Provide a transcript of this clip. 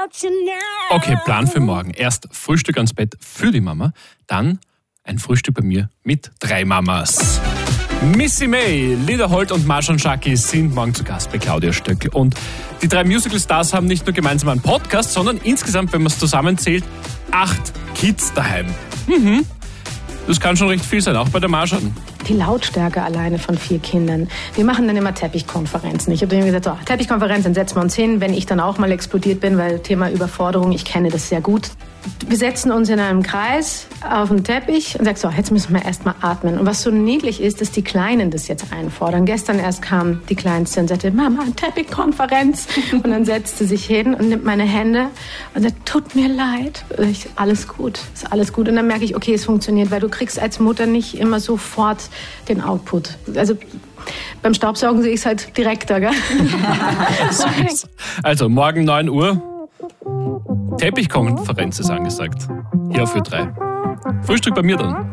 Okay, Plan für morgen. Erst Frühstück ans Bett für die Mama, dann ein Frühstück bei mir mit 3 Mamas. Missy May, Lida Holt und Marjan Schacki sind morgen zu Gast bei Claudia Stöckl. Und die 3 Musical-Stars haben nicht nur gemeinsam einen Podcast, sondern insgesamt, wenn man es zusammenzählt, 8 Kids daheim. Das kann schon recht viel sein, auch bei der Marjan. Die Lautstärke alleine von 4 Kindern. Wir machen dann immer Teppichkonferenzen. Ich habe dann gesagt, so, Teppichkonferenz, dann setzen wir uns hin, wenn ich dann auch mal explodiert bin, weil Thema Überforderung, ich kenne das sehr gut. Wir setzen uns in einem Kreis auf den Teppich und sagen, so, jetzt müssen wir erst mal atmen. Und was so niedlich ist, dass die Kleinen das jetzt einfordern. Gestern erst kam die Kleinste und sagte, Mama, Teppichkonferenz. Und dann setzt sie sich hin und nimmt meine Hände und sagt, tut mir leid. Und ich, alles gut, ist alles gut. Und dann merke ich, okay, es funktioniert, weil du kriegst als Mutter nicht immer sofort den Output. Also beim Staubsaugen sehe ich es halt direkter, gell? Also morgen 9 Uhr. Teppichkonferenz ist angesagt. Hier auf Ö3. Frühstück bei mir dann.